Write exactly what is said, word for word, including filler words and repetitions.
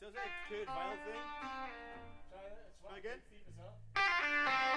does it like curved vinyl thing? Try that. It's Try again? feet as well.